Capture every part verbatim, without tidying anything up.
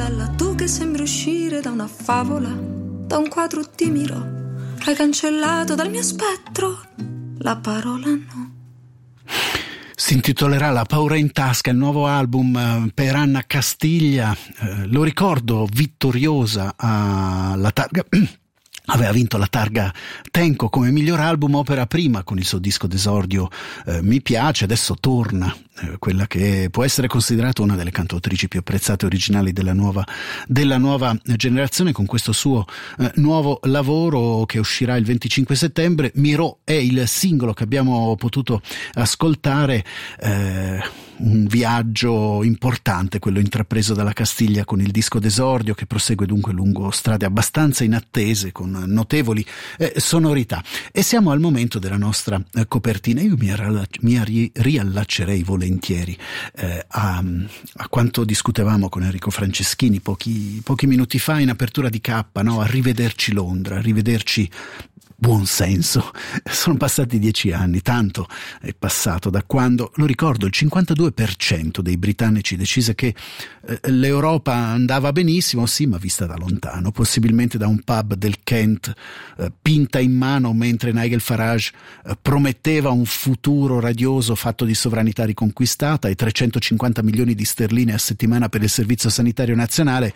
bella, tu che sembri uscire da una favola, da un quadro ti miro, hai cancellato dal mio spettro la parola no. Si intitolerà La paura in tasca, il nuovo album per Anna Castiglia. Eh, lo ricordo vittoriosa alla targa. Aveva vinto la targa Tenco come miglior album opera prima con il suo disco d'esordio eh, Mi piace, adesso torna eh, quella che può essere considerata una delle cantautrici più apprezzate e originali della nuova, della nuova generazione con questo suo eh, nuovo lavoro che uscirà il venticinque settembre. Miro è il singolo che abbiamo potuto ascoltare, eh, un viaggio importante quello intrapreso dalla Castiglia con il disco d'esordio che prosegue dunque lungo strade abbastanza inattese con notevoli eh, sonorità. E siamo al momento della nostra eh, copertina. Io mi, riallac- mi ri- riallaccerei volentieri eh, a, a quanto discutevamo con Enrico Franceschini pochi, pochi minuti fa in apertura di K, no? A rivederci Londra, a rivederci buon senso. Sono passati dieci anni, tanto è passato da quando, lo ricordo, il cinquantadue per cento dei britannici decise che eh, l'Europa andava benissimo, sì, ma vista da lontano, possibilmente da un pub del Kent, eh, pinta in mano mentre Nigel Farage eh, prometteva un futuro radioso fatto di sovranità riconquistata e trecentocinquanta milioni di sterline a settimana per il servizio sanitario nazionale.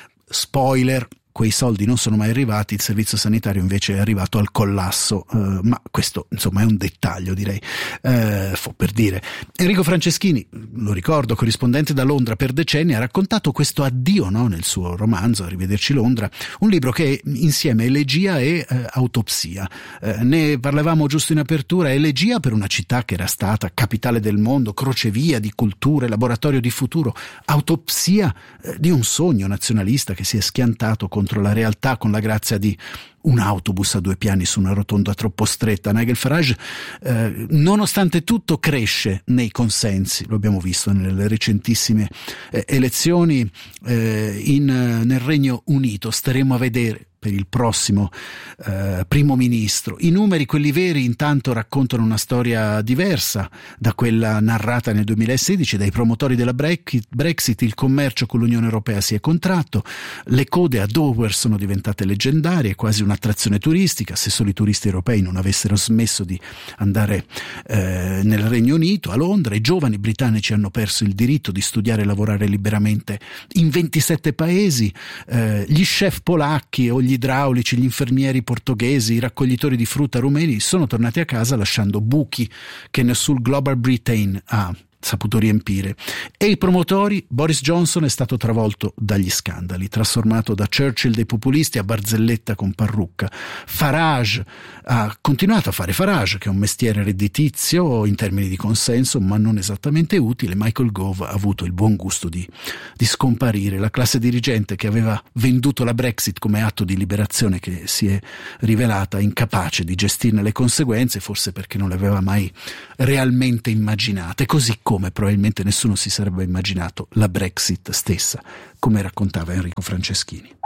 Spoiler: quei soldi non sono mai arrivati, il servizio sanitario invece è arrivato al collasso, eh, ma questo insomma è un dettaglio, direi, eh, fu per dire. Enrico Franceschini, lo ricordo, corrispondente da Londra per decenni, ha raccontato questo addio, no, nel suo romanzo Arrivederci Londra, un libro che insieme elegia e eh, autopsia. Eh, ne parlavamo giusto in apertura. Elegia per una città che era stata capitale del mondo, crocevia di culture, laboratorio di futuro. Autopsia eh, di un sogno nazionalista che si è schiantato contro la realtà con la grazia di un autobus a due piani su una rotonda troppo stretta. Nigel Farage, eh, nonostante tutto, cresce nei consensi, lo abbiamo visto nelle recentissime eh, elezioni eh, in, nel Regno Unito. Staremo a vedere per il prossimo eh, primo ministro. I numeri, quelli veri, intanto raccontano una storia diversa da quella narrata nel duemilasedici dai promotori della Brexit. Il commercio con l'Unione Europea si è contratto, le code a Dover sono diventate leggendarie, quasi un'attrazione turistica. Se solo i turisti europei non avessero smesso di andare eh, nel Regno Unito, a Londra, i giovani britannici hanno perso il diritto di studiare e lavorare liberamente in ventisette paesi, eh, gli chef polacchi o gli idraulici, gli infermieri portoghesi, i raccoglitori di frutta rumeni sono tornati a casa lasciando buchi che nessun Global Britain ha saputo riempire. E i promotori, Boris Johnson è stato travolto dagli scandali, trasformato da Churchill dei populisti a barzelletta con parrucca. Farage ha continuato a fare Farage, che è un mestiere redditizio in termini di consenso ma non esattamente utile. Michael Gove ha avuto il buon gusto di, di scomparire. La classe dirigente che aveva venduto la Brexit come atto di liberazione, che si è rivelata incapace di gestirne le conseguenze, forse perché non le aveva mai realmente immaginate, così come probabilmente nessuno si sarebbe immaginato la Brexit stessa, come raccontava Enrico Franceschini.